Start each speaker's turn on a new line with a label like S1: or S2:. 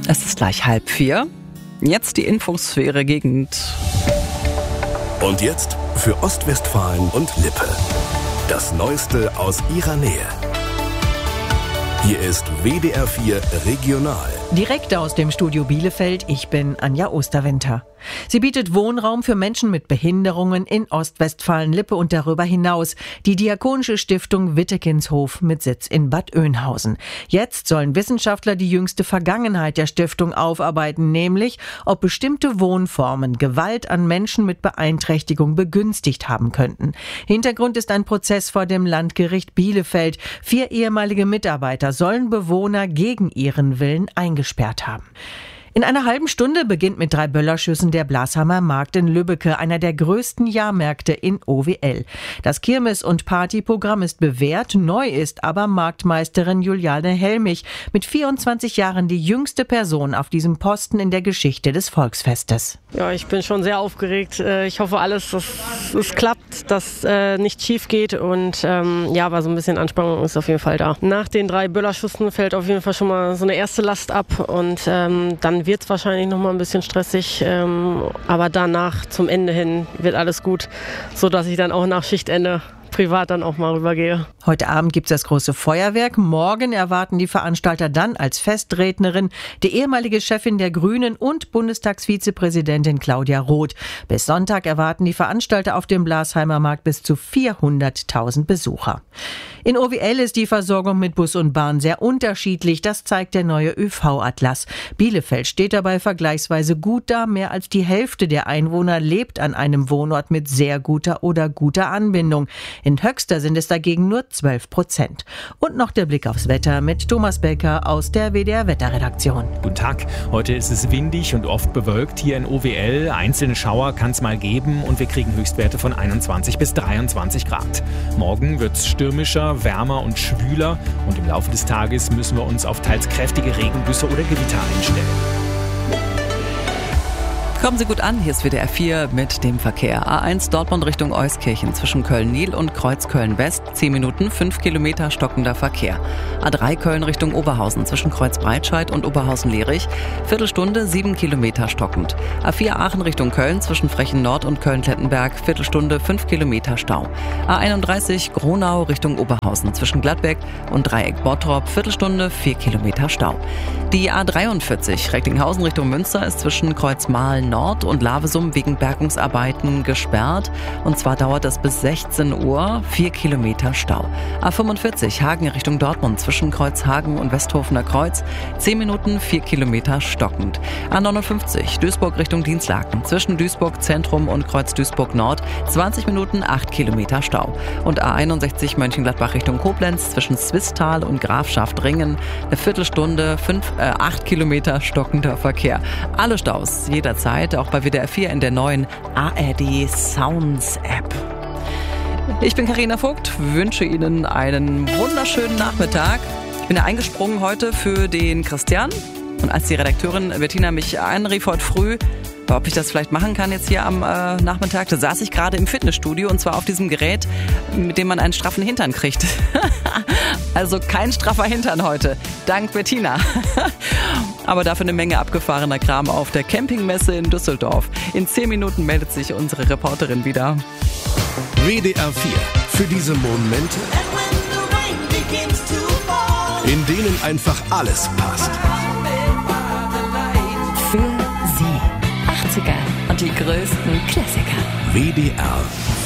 S1: Es ist gleich 3:30. Jetzt die Infos für Ihre Gegend.
S2: Und jetzt für Ostwestfalen und Lippe. Das Neueste aus Ihrer Nähe. Hier ist WDR 4 Regional.
S3: Direkt aus dem Studio Bielefeld, ich bin Anja Osterwinter. Sie bietet Wohnraum für Menschen mit Behinderungen in Ostwestfalen-Lippe und darüber hinaus. Die Diakonische Stiftung Wittekinshof mit Sitz in Bad Oeynhausen. Jetzt sollen Wissenschaftler die jüngste Vergangenheit der Stiftung aufarbeiten, nämlich ob bestimmte Wohnformen Gewalt an Menschen mit Beeinträchtigung begünstigt haben könnten. Hintergrund ist ein Prozess vor dem Landgericht Bielefeld. 4 ehemalige Mitarbeiter sollen Bewohner gegen ihren Willen eingesperrt haben. In einer halben Stunde beginnt mit 3 Böllerschüssen der Blasheimer Markt in Lübbecke, einer der größten Jahrmärkte in OWL. Das Kirmes- und Partyprogramm ist bewährt, neu ist aber Marktmeisterin Juliane Helmich, mit 24 Jahren die jüngste Person auf diesem Posten in der Geschichte des Volksfestes.
S4: Ja, ich bin schon sehr aufgeregt. Ich hoffe alles, dass es klappt, dass nichts schief geht und aber so ein bisschen Anspannung ist auf jeden Fall da. Nach den 3 Böllerschüssen fällt auf jeden Fall schon mal so eine erste Last ab und dann wird es wahrscheinlich noch mal ein bisschen stressig, aber danach zum Ende hin wird alles gut, sodass ich dann auch nach Schichtende privat dann auch mal rübergehe.
S3: Heute Abend gibt es das große Feuerwerk. Morgen erwarten die Veranstalter dann als Festrednerin die ehemalige Chefin der Grünen und Bundestagsvizepräsidentin Claudia Roth. Bis Sonntag erwarten die Veranstalter auf dem Blasheimer Markt bis zu 400.000 Besucher. In OWL ist die Versorgung mit Bus und Bahn sehr unterschiedlich. Das zeigt der neue ÖV-Atlas. Bielefeld steht dabei vergleichsweise gut da. Mehr als die Hälfte der Einwohner lebt an einem Wohnort mit sehr guter oder guter Anbindung. In Höxter sind es dagegen nur 12%. Und noch der Blick aufs Wetter mit Thomas Becker aus der WDR-Wetterredaktion.
S5: Guten Tag. Heute ist es windig und oft bewölkt hier in OWL. Einzelne Schauer kann es mal geben und wir kriegen Höchstwerte von 21 bis 23 Grad. Morgen wird es stürmischer, wärmer und schwüler und im Laufe des Tages müssen wir uns auf teils kräftige Regengüsse oder Gewitter einstellen.
S1: Kommen Sie gut an, hier ist WDR 4 mit dem Verkehr. A1 Dortmund Richtung Euskirchen zwischen Köln-Nil und Kreuz Köln-West, 10 Minuten, 5 Kilometer stockender Verkehr. A3 Köln Richtung Oberhausen zwischen Kreuz Breitscheid und Oberhausen-Lierich, Viertelstunde, 7 Kilometer stockend. A4 Aachen Richtung Köln zwischen Frechen Nord und Köln-Klettenberg, Viertelstunde, 5 Kilometer Stau. A31 Gronau Richtung Oberhausen zwischen Gladbeck und Dreieck Bottrop, Viertelstunde, 4 Kilometer Stau. Die A43 Recklinghausen Richtung Münster ist zwischen Kreuz Mahlen Nord und Lavesum wegen Bergungsarbeiten gesperrt. Und zwar dauert das bis 16 Uhr, 4 Kilometer Stau. A45 Hagen Richtung Dortmund zwischen Kreuzhagen und Westhofener Kreuz, 10 Minuten, 4 Kilometer stockend. A59 Duisburg Richtung Dienstlaken zwischen Duisburg Zentrum und Kreuz Duisburg Nord, 20 Minuten, 8 Kilometer Stau. Und A61 Mönchengladbach Richtung Koblenz zwischen Swisttal und Grafschaft-Ringen, eine Viertelstunde, 8 Kilometer stockender Verkehr. Alle Staus jederzeit, auch bei WDR 4 in der neuen ARD Sounds App. Ich bin Carina Vogt, wünsche Ihnen einen wunderschönen Nachmittag. Ich bin ja eingesprungen heute für den Christian. Und als die Redakteurin Bettina mich anrief heute früh, ob ich das vielleicht machen kann jetzt hier am Nachmittag, da saß ich gerade im Fitnessstudio und zwar auf diesem Gerät, mit dem man einen straffen Hintern kriegt. Also kein straffer Hintern heute, dank Bettina. Aber dafür eine Menge abgefahrener Kram auf der Campingmesse in Düsseldorf. In 10 Minuten meldet sich unsere Reporterin wieder.
S2: WDR 4 für diese Momente, in denen einfach alles passt.
S6: Für Sie 80er und die größten Klassiker.
S2: WDR